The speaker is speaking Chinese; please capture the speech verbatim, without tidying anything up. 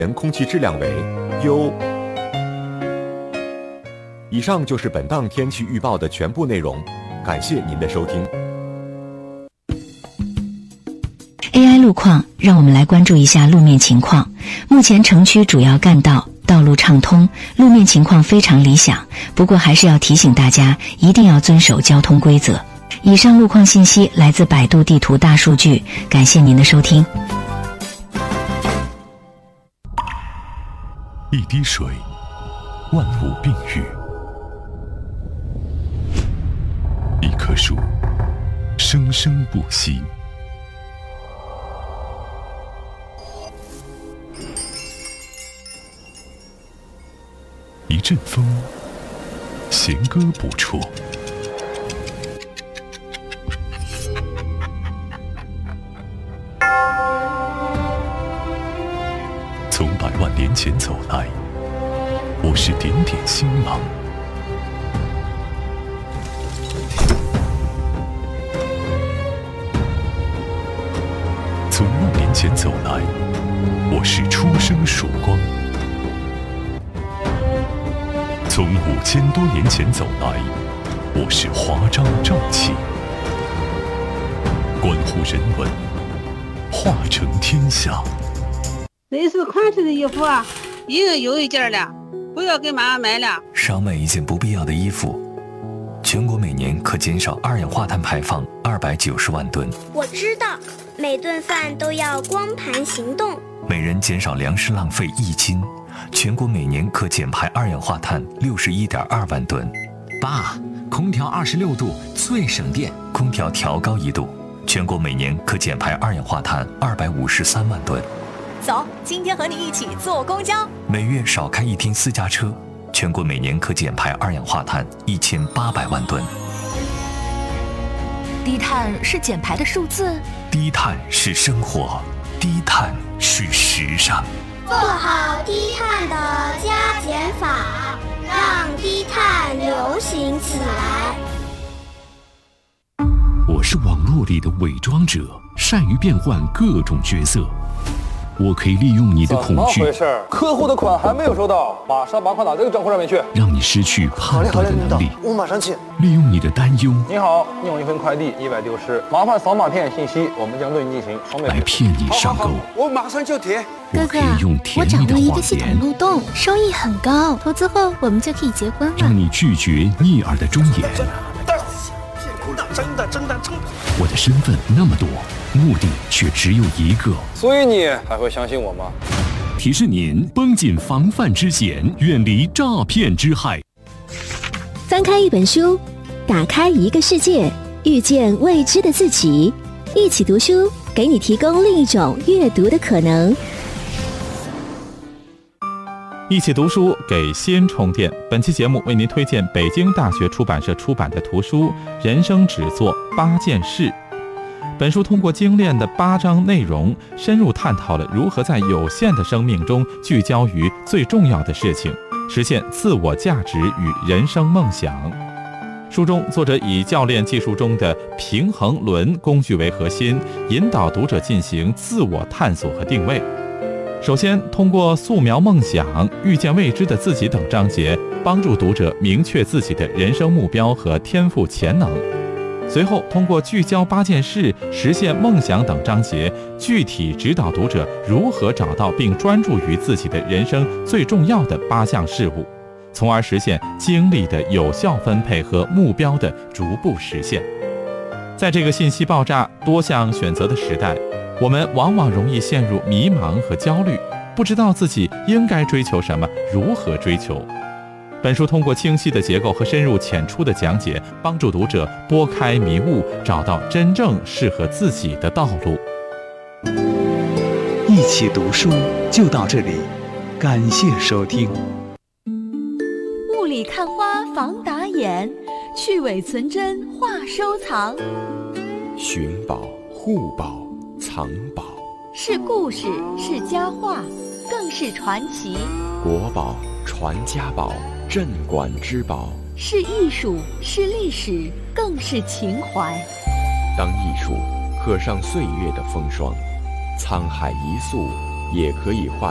人空气质量为优。以上就是本档天气预报的全部内容，感谢您的收听。 A I 路况，让我们来关注一下路面情况。目前城区主要干道道路畅通，路面情况非常理想，不过还是要提醒大家，一定要遵守交通规则。以上路况信息来自百度地图大数据，感谢您的收听。 一滴水，万物并育；一棵树，生生不息；一阵风，弦歌不辍；从百万年前走来，我是点点星芒；从万年前走来，我是初生曙光；从五千多年前走来，我是华章正气。关乎人文，化成天下。 蕾丝款式的衣服啊，已经有一件了，不要给妈妈买了。 少买一件不必要的衣服，全国每年可减少二氧化碳排放二百九十万吨。 我知道，每顿饭都要光盘行动。 每人减少粮食浪费一斤，全国每年可减排二氧化碳六十一点二万吨。 爸，空调二十六度最省电， 空调调高一度，全国每年可减排二氧化碳二百五十三万吨。 走，今天和你一起坐公交。 每月少开一天私家车，全国每年可减排二氧化碳一千八百万吨。 低碳是减排的数字， 低碳是生活，低碳是时尚。 做好低碳的加减法，让低碳流行起来。 我是网络里的伪装者，善于变换各种角色。我可以利用你的恐惧， 怎么回事？客户的款还没有收到，马上把款打这个账户上面去， 让你失去判断的能力。 我马上去。 利用你的担忧， 你好，你有一份快递意外丢失，麻烦扫码填写信息，我们将对你进行双倍来骗你上钩。 我马上就填。 我可以用甜蜜的谎言， 漏洞，收益很高，投资后我们就可以结婚了。 让你拒绝逆耳的忠言。 真的真的真的， 我的身份那么多，目的却只有一个。 所以你还会相信我吗？ 提示您绷紧防范之弦，远离诈骗之害。 翻开一本书，打开一个世界，遇见未知的自己。一起读书，给你提供另一种阅读的可能。 一起读书，给心充电。本期节目为您推荐北京大学出版社出版的图书《人生只做八件事》。本书通过精炼的八章内容，深入探讨了如何在有限的生命中聚焦于最重要的事情，实现自我价值与人生梦想。书中，作者以教练技术中的平衡轮工具为核心，引导读者进行自我探索和定位。首先，通过素描梦想、遇见未知的自己等章节，帮助读者明确自己的人生目标和天赋潜能。随后，通过聚焦八件事、实现梦想等章节，具体指导读者如何找到并专注于自己的人生最重要的八项事物，从而实现精力的有效分配和目标的逐步实现。在这个信息爆炸、多项选择的时代，我们往往容易陷入迷茫和焦虑，不知道自己应该追求什么，如何追求。本书通过清晰的结构和深入浅出的讲解，帮助读者拨开迷雾，找到真正适合自己的道路。 一起读书就到这里，感谢收听。 雾里看花防打眼，去伪存真话收藏。 寻宝、护宝、藏宝， 是故事，是佳话，更是传奇。 国宝、传家宝、镇馆之宝， 是艺术，是历史，更是情怀。 当艺术刻上岁月的风霜，沧海一粟也可以化